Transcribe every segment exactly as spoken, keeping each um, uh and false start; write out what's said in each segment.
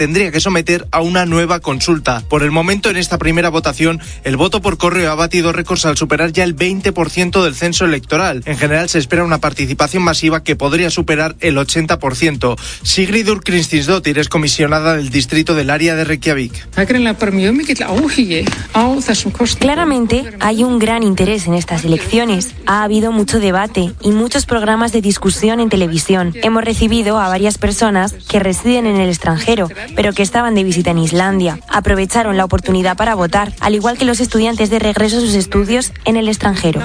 tendría que someter a una nueva consulta. Por el momento, en esta primera votación, el voto por correo ha batido récords al superar ya el veinte por ciento del censo electoral. En general, se espera una participación masiva que podría superar el ochenta por ciento. Sigridur Kristinsdóttir es comisionada del distrito del área de Reykjavik. Claramente hay un gran interés en estas elecciones. Ha habido mucho debate y muchos programas de discusión en televisión. Hemos recibido a varias personas que residen en el extranjero, pero que estaban de visita en Islandia. Aprovecharon la oportunidad para votar, al igual que los estudiantes de regreso a sus estudios en el extranjero.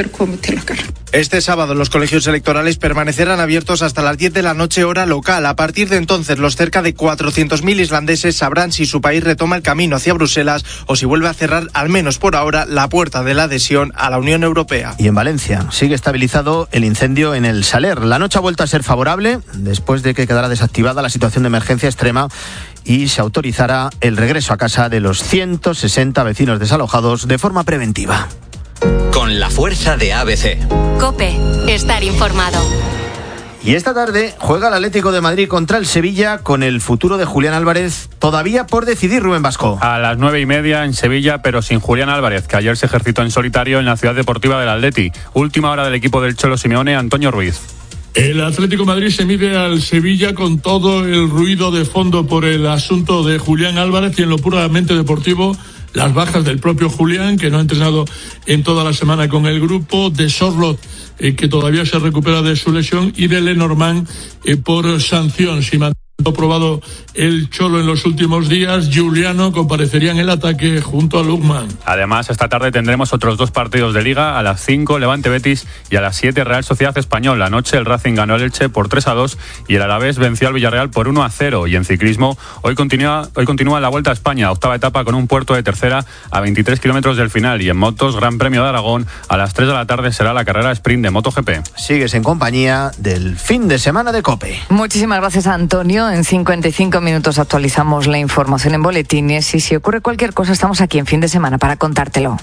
Este sábado los colegios electorales permanecerán abiertos hasta las diez de la noche hora local. A partir de entonces, los cerca de cuatrocientos mil islandeses sabrán si su país retoma el camino hacia Bruselas o si vuelve a cerrar, al menos por ahora, la puerta de la adhesión a la Unión Europea. Y en Valencia sigue estabilizado el incendio en el Saler. La noche ha vuelto a ser favorable después de que quedara desactivada la situación de emergencia extrema y se autorizará el regreso a casa de los ciento sesenta vecinos desalojados de forma preventiva. Con la fuerza de A B C. COPE, estar informado. Y esta tarde juega el Atlético de Madrid contra el Sevilla con el futuro de Julián Álvarez todavía por decidir, Rubén Vasco. A las nueve y media en Sevilla, pero sin Julián Álvarez, que ayer se ejercitó en solitario en la ciudad deportiva del Atleti. Última hora del equipo del Cholo Simeone, Antonio Ruiz. El Atlético de Madrid se mide al Sevilla con todo el ruido de fondo por el asunto de Julián Álvarez y en lo puramente deportivo, las bajas del propio Julián, que no ha entrenado en toda la semana con el grupo, de Sorloth, eh, que todavía se recupera de su lesión, y de Lenormand eh, por sanción. Si ha probado el Cholo en los últimos días, Giuliano comparecería en el ataque junto a Lukman. Además, esta tarde tendremos otros dos partidos de Liga. A las cinco, Levante Betis, y a las siete, Real Sociedad Español. Anoche el Racing ganó al Elche por tres a dos y el Alavés venció al Villarreal por uno a cero. Y en ciclismo, hoy continúa, hoy continúa la Vuelta a España, octava etapa con un puerto de tercera a veintitrés kilómetros del final. Y en motos, Gran Premio de Aragón, a las tres de la tarde será la carrera sprint de MotoGP. Sigues en compañía del fin de semana de COPE. Muchísimas gracias, Antonio. En cincuenta y cinco minutos actualizamos la información en boletines y si ocurre cualquier cosa estamos aquí en fin de semana para contártelo.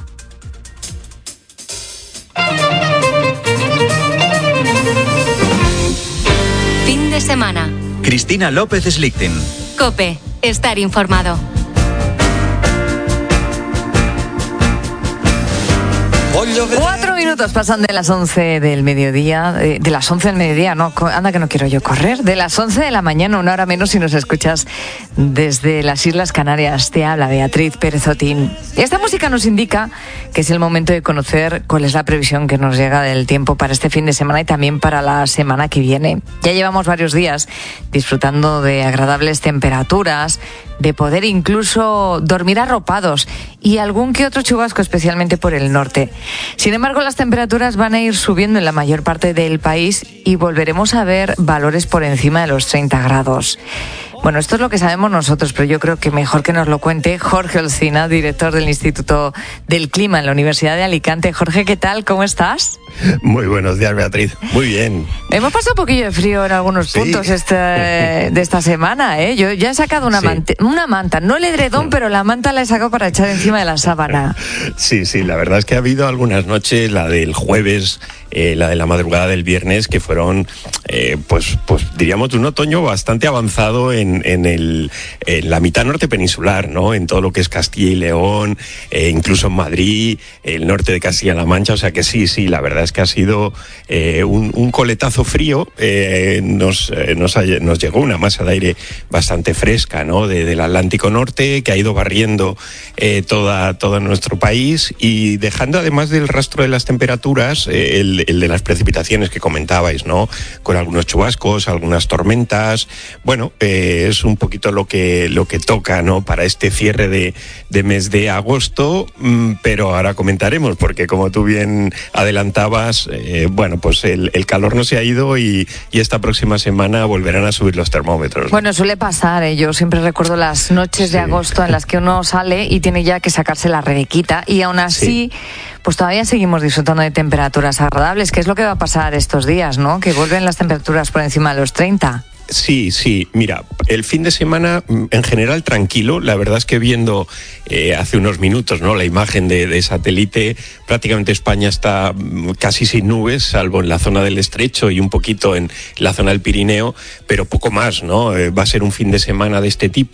Fin de semana. Cristina López Slichting. COPE, estar informado. Cuatro minutos pasan de las once del mediodía, de, de las once del mediodía, no, anda que no quiero yo correr, de las once de la mañana, una hora menos si nos escuchas desde las Islas Canarias. Te habla Beatriz Pérez Otín. Esta música nos indica que es el momento de conocer cuál es la previsión que nos llega del tiempo para este fin de semana y también para la semana que viene. Ya llevamos varios días disfrutando de agradables temperaturas, de poder incluso dormir arropados y algún que otro chubasco, especialmente por el norte. Sin embargo, las temperaturas van a ir subiendo en la mayor parte del país y volveremos a ver valores por encima de los treinta grados. Bueno, esto es lo que sabemos nosotros, pero yo creo que mejor que nos lo cuente Jorge Olcina, director del Instituto del Clima en la Universidad de Alicante. Jorge, ¿qué tal? ¿Cómo estás? Muy buenos días, Beatriz. Muy bien. Hemos pasado un poquillo de frío en algunos sí. puntos este, de esta semana, ¿eh? Yo ya he sacado una, sí. manta, una manta, no el edredón, pero la manta la he sacado para echar encima de la sábana. Sí, sí, la verdad es que ha habido algunas noches, la del jueves, eh, la de la madrugada del viernes, que fueron, eh, pues, pues diríamos, de un otoño bastante avanzado en, en, el, en la mitad norte peninsular, ¿no? En todo lo que es Castilla y León, eh, incluso en Madrid, el norte de Castilla-La Mancha, o sea que sí, sí, la verdad es que ha sido eh, un, un coletazo frío, eh, nos, eh, nos, ha, nos llegó una masa de aire bastante fresca, ¿no? De, del Atlántico Norte, que ha ido barriendo eh, toda, todo nuestro país y dejando, además del rastro de las temperaturas, eh, el, el de las precipitaciones que comentabais, ¿no? Con algunos chubascos, algunas tormentas. Bueno, eh, es un poquito lo que, lo que toca, ¿no? Para este cierre de, de mes de agosto, mmm, pero ahora comentaremos, porque como tú bien adelantabas, eh, bueno, pues el, el calor no se ha ido y, y esta próxima semana volverán a subir los termómetros. Bueno, suele pasar, ¿eh? Yo siempre recuerdo las noches sí. de agosto en las que uno sale y tiene ya que sacarse la rebequita y aún así, sí. pues todavía seguimos disfrutando de temperaturas agradables, que es lo que va a pasar estos días, ¿no? Que vuelven las temperaturas por encima de los treinta. Sí, sí, mira, el fin de semana en general tranquilo, la verdad es que viendo eh, hace unos minutos, ¿no? La imagen de, de satélite, prácticamente España está casi sin nubes, salvo en la zona del Estrecho y un poquito en la zona del Pirineo, pero poco más, ¿no? Eh, va a ser un fin de semana de este tipo.